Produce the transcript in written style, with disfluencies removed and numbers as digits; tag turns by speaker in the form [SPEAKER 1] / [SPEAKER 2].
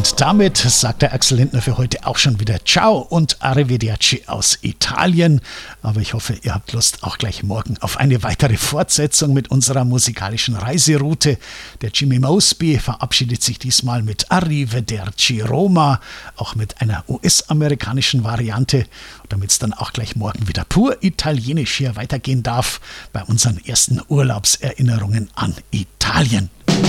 [SPEAKER 1] Und damit sagt der Axel Lindner für heute auch schon wieder Ciao und Arrivederci aus Italien. Aber ich hoffe, ihr habt Lust auch gleich morgen auf eine weitere Fortsetzung mit unserer musikalischen Reiseroute. Der Jimmy Mosby verabschiedet sich diesmal mit Arrivederci Roma, auch mit einer US-amerikanischen Variante, damit es dann auch gleich morgen wieder pur italienisch hier weitergehen darf bei unseren ersten Urlaubserinnerungen an Italien.